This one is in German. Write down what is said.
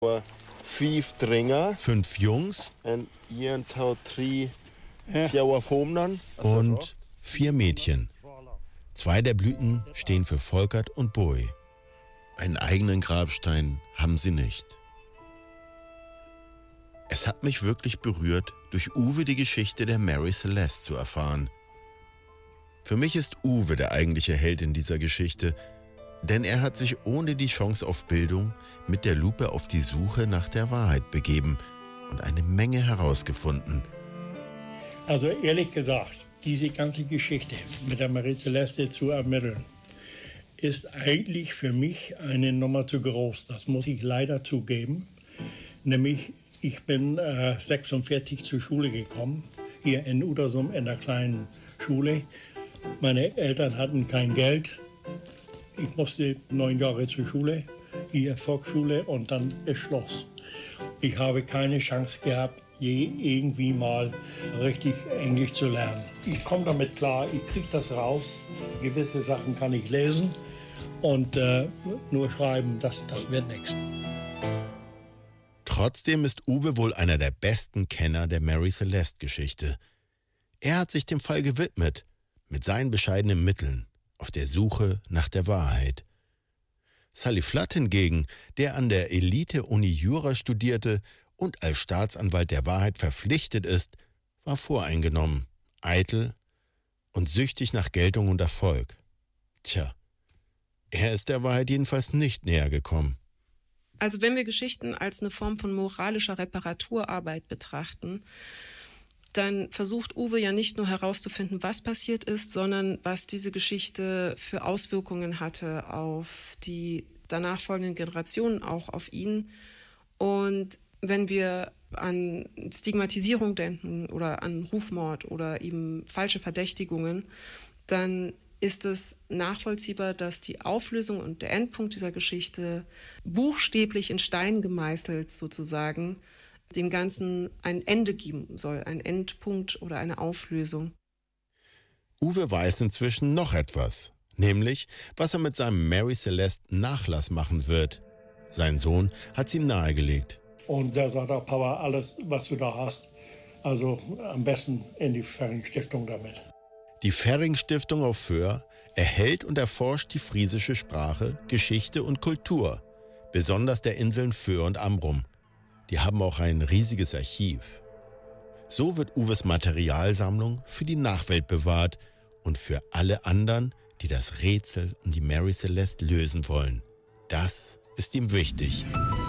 5 Dringer. 5 Jungs Und 4 Fomnern. und 4 Mädchen. 2 der Blüten stehen für Volkert und Boy. Einen eigenen Grabstein haben sie nicht. Es hat mich wirklich berührt, durch Uwe die Geschichte der Mary Celeste zu erfahren. Für mich ist Uwe der eigentliche Held in dieser Geschichte, denn er hat sich ohne die Chance auf Bildung mit der Lupe auf die Suche nach der Wahrheit begeben und eine Menge herausgefunden. Also ehrlich gesagt, diese ganze Geschichte mit der Marie Celeste zu ermitteln, ist eigentlich für mich eine Nummer zu groß. Das muss ich leider zugeben. Nämlich, ich bin 46 zur Schule gekommen, hier in Udersum in der kleinen Schule. Meine Eltern hatten kein Geld. Ich musste 9 Jahre zur Schule, hier Volksschule und dann ist Schluss. Ich habe keine Chance gehabt, je irgendwie mal richtig Englisch zu lernen. Ich komme damit klar, ich kriege das raus. Gewisse Sachen kann ich lesen und nur schreiben, das wird nichts. Trotzdem ist Uwe wohl einer der besten Kenner der Mary Celeste-Geschichte. Er hat sich dem Fall gewidmet, mit seinen bescheidenen Mitteln, auf der Suche nach der Wahrheit. Sally Flood hingegen, der an der Elite-Uni Jura studierte und als Staatsanwalt der Wahrheit verpflichtet ist, war voreingenommen, eitel und süchtig nach Geltung und Erfolg. Tja, er ist der Wahrheit jedenfalls nicht näher gekommen. Also wenn wir Geschichten als eine Form von moralischer Reparaturarbeit betrachten, dann versucht Uwe ja nicht nur herauszufinden, was passiert ist, sondern was diese Geschichte für Auswirkungen hatte auf die danach folgenden Generationen, auch auf ihn. Und wenn wir an Stigmatisierung denken oder an Rufmord oder eben falsche Verdächtigungen, dann ist es nachvollziehbar, dass die Auflösung und der Endpunkt dieser Geschichte buchstäblich in Stein gemeißelt sozusagen dem Ganzen ein Ende geben soll, ein Endpunkt oder eine Auflösung. Uwe weiß inzwischen noch etwas, nämlich, was er mit seinem Mary Celeste Nachlass machen wird. Sein Sohn hat es ihm nahegelegt. Und da sagt er, Papa, alles, was du da hast, also am besten in die Ferring-Stiftung damit. Die Ferring-Stiftung auf Föhr erhält und erforscht die friesische Sprache, Geschichte und Kultur, besonders der Inseln Föhr und Amrum. Die haben auch ein riesiges Archiv. So wird Uwes Materialsammlung für die Nachwelt bewahrt und für alle anderen, die das Rätsel um die Mary Celeste lösen wollen. Das ist ihm wichtig.